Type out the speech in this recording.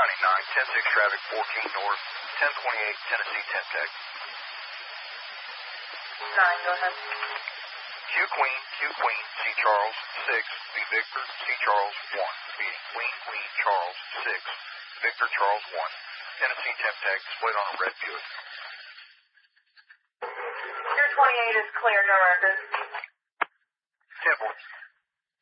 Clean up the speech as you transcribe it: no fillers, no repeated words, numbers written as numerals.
99, 10-6 traffic, 14 north, 1028, Tennessee, Temtec. 9, go ahead. Q Queen, C Charles, 6, B Victor, C Charles, 1. Beating Queen, Charles, 6, Victor, Charles, 1. Tennessee, Temtec, displayed on a red Buick. Pier 28 is clear, no records. 10-4.